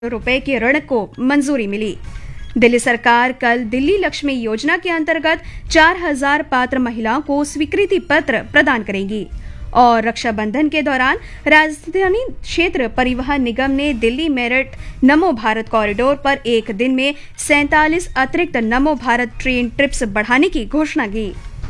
रुपए के ऋण को मंजूरी मिली। दिल्ली सरकार कल दिल्ली लक्ष्मी योजना के अंतर्गत 4000 पात्र महिलाओं को स्वीकृति पत्र प्रदान करेगी। और रक्षाबंधन के दौरान राजधानी क्षेत्र परिवहन निगम ने दिल्ली मेरठ नमो भारत कॉरिडोर पर एक दिन में 47 अतिरिक्त नमो भारत ट्रेन ट्रिप्स बढ़ाने की घोषणा की।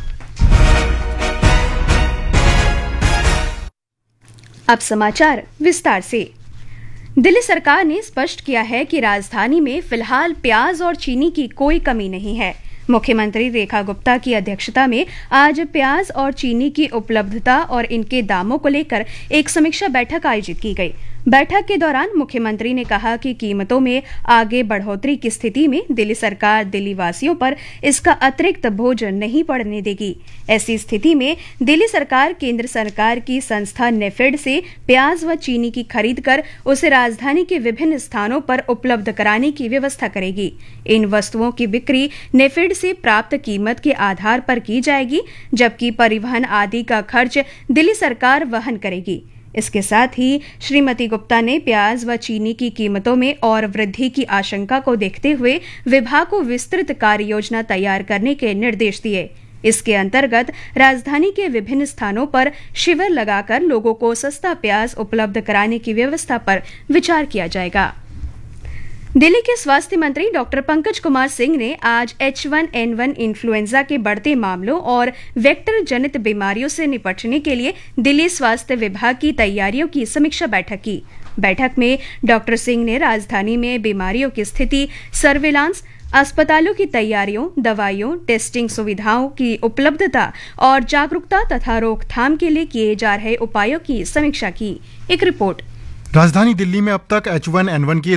अब समाचार विस्तार से। दिल्ली सरकार ने स्पष्ट किया है कि राजधानी में फिलहाल प्याज और चीनी की कोई कमी नहीं है। मुख्यमंत्री रेखा गुप्ता की अध्यक्षता में आज प्याज और चीनी की उपलब्धता और इनके दामों को लेकर एक समीक्षा बैठक आयोजित की गई। बैठक के दौरान मुख्यमंत्री ने कहा कि कीमतों में आगे बढ़ोतरी की स्थिति में दिल्ली सरकार दिल्ली वासियों पर इसका अतिरिक्त बोझ नहीं पड़ने देगी। ऐसी स्थिति में दिल्ली सरकार केंद्र सरकार की संस्था नेफेड से प्याज व चीनी की खरीद कर उसे राजधानी के विभिन्न स्थानों पर उपलब्ध कराने की व्यवस्था करेगी। इन वस्तुओं की बिक्री नेफेड से प्राप्त कीमत के आधार पर की जाएगी, जबकि परिवहन आदि का खर्च दिल्ली सरकार वहन करेगी। इसके साथ ही श्रीमती गुप्ता ने प्याज व चीनी की कीमतों में और वृद्धि की आशंका को देखते हुए विभाग को विस्तृत कार्य योजना तैयार करने के निर्देश दिए। इसके अंतर्गत राजधानी के विभिन्न स्थानों पर शिविर लगाकर लोगों को सस्ता प्याज उपलब्ध कराने की व्यवस्था पर विचार किया जाएगा। दिल्ली के स्वास्थ्य मंत्री डॉक्टर पंकज कुमार सिंह ने आज H1N1 इन्फ्लुएंजा के बढ़ते मामलों और वेक्टर जनित बीमारियों से निपटने के लिए दिल्ली स्वास्थ्य विभाग की तैयारियों की समीक्षा बैठक की। बैठक में डॉक्टर सिंह ने राजधानी में बीमारियों की स्थिति, सर्विलांस, अस्पतालों की तैयारियों, दवाइयों, टेस्टिंग सुविधाओं की उपलब्धता और जागरूकता तथा रोकथाम के लिए किए जा रहे उपायों की समीक्षा की। एक रिपोर्ट। राजधानी दिल्ली में अब तक H1N1 के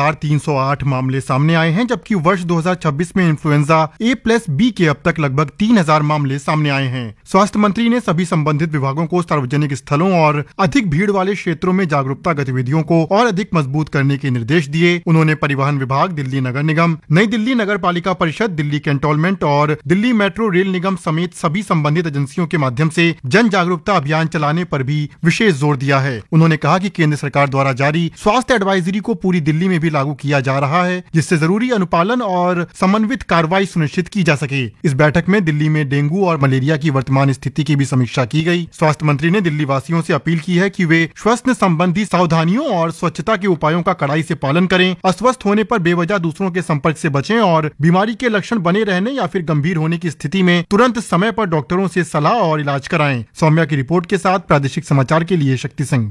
2308 मामले सामने आए हैं, जबकि वर्ष 2026 में इन्फ्लुएंजा A+B के अब तक लगभग 3000 मामले सामने आए हैं। स्वास्थ्य मंत्री ने सभी संबंधित विभागों को सार्वजनिक स्थलों और अधिक भीड़ वाले क्षेत्रों में जागरूकता गतिविधियों को और अधिक मजबूत करने के निर्देश दिए। उन्होंने परिवहन विभाग, दिल्ली नगर निगम, नई दिल्ली नगर पालिका परिषद, दिल्ली कैंटोनमेंट और दिल्ली मेट्रो रेल निगम समेत सभी संबंधित एजेंसियों के माध्यम से जन जागरूकता अभियान चलाने पर भी विशेष जोर दिया है। उन्होंने कहा कि केंद्र सरकार द्वारा जारी स्वास्थ्य एडवाइजरी को पूरी दिल्ली में भी लागू किया जा रहा है, जिससे जरूरी अनुपालन और समन्वित कार्रवाई सुनिश्चित की जा सके। इस बैठक में दिल्ली में डेंगू और मलेरिया की वर्तमान स्थिति की भी समीक्षा की गई। स्वास्थ्य मंत्री ने दिल्ली वासियों से अपील की है कि वे श्वसन संबंधी सावधानियों और स्वच्छता के उपायों का कड़ाई से पालन करें, अस्वस्थ होने पर बेवजह दूसरों के संपर्क से बचें और बीमारी के लक्षण बने रहने या फिर गंभीर होने की स्थिति में तुरंत समय पर डॉक्टरों से सलाह और इलाज कराएं। सौम्या की रिपोर्ट के साथ प्रादेशिक समाचार के लिए शक्ति सिंह।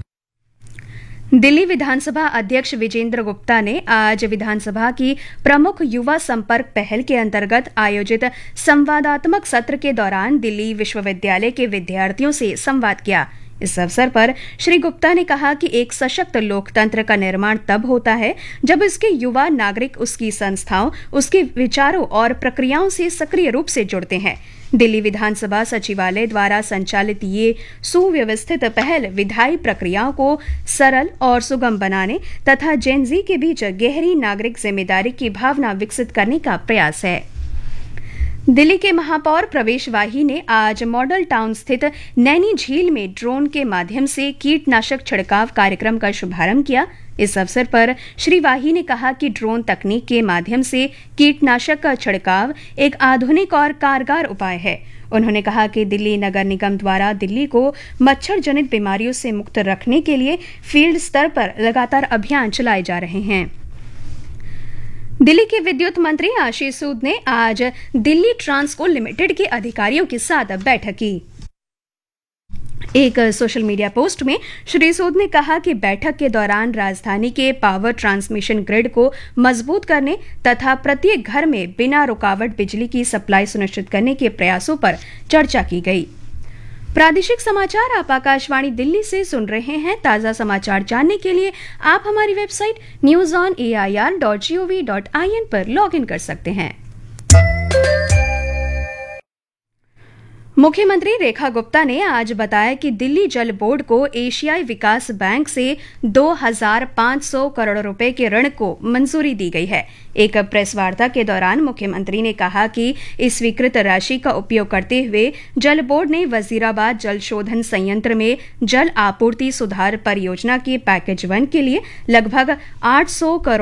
दिल्ली विधानसभा अध्यक्ष विजेंद्र गुप्ता ने आज विधानसभा की प्रमुख युवा संपर्क पहल के अंतर्गत आयोजित संवादात्मक सत्र के दौरान दिल्ली विश्वविद्यालय के विद्यार्थियों से संवाद किया। इस अवसर पर श्री गुप्ता ने कहा कि एक सशक्त लोकतंत्र का निर्माण तब होता है जब इसके युवा नागरिक उसकी संस्थाओं, उसके विचारों और प्रक्रियाओं से सक्रिय रूप से जुड़ते हैं। दिल्ली विधानसभा सचिवालय द्वारा संचालित ये सुव्यवस्थित पहल विधायी प्रक्रियाओं को सरल और सुगम बनाने तथा जेन जी के बीच गहरी नागरिक जिम्मेदारी की भावना विकसित करने का प्रयास है। दिल्ली के महापौर प्रवेश वाही ने आज मॉडल टाउन स्थित नैनी झील में ड्रोन के माध्यम से कीटनाशक छिड़काव कार्यक्रम का शुभारंभ किया। इस अवसर पर श्री वाही ने कहा कि ड्रोन तकनीक के माध्यम से कीटनाशक का छिड़काव एक आधुनिक और कारगर उपाय है। उन्होंने कहा कि दिल्ली नगर निगम द्वारा दिल्ली को मच्छर जनित बीमारियों से मुक्त रखने के लिए फील्ड स्तर पर लगातार अभियान चलाए जा रहे हैं। दिल्ली के विद्युत मंत्री आशीष सूद ने आज दिल्ली ट्रांसको लिमिटेड के अधिकारियों के साथ बैठक की। एक सोशल मीडिया पोस्ट में श्री सूद ने कहा कि बैठक के दौरान राजधानी के पावर ट्रांसमिशन ग्रिड को मजबूत करने तथा प्रत्येक घर में बिना रुकावट बिजली की सप्लाई सुनिश्चित करने के प्रयासों पर चर्चा की गई। प्रादेशिक समाचार आप आकाशवाणी दिल्ली से सुन रहे हैं। ताजा समाचार जानने के लिए आप हमारी वेबसाइट newsonair.gov.in पर लॉग इन कर सकते हैं। मुख्यमंत्री रेखा गुप्ता ने आज बताया कि दिल्ली जल बोर्ड को एशियाई विकास बैंक से 2,500 करोड़ रुपए के ऋण को मंजूरी दी गई है। एक प्रेस वार्ता के दौरान मुख्यमंत्री ने कहा कि इस स्वीकृत राशि का उपयोग करते हुए जल बोर्ड ने वजीराबाद जल शोधन संयंत्र में जल आपूर्ति सुधार परियोजना के पैकेज 1 के लिए लगभग 800 करोड़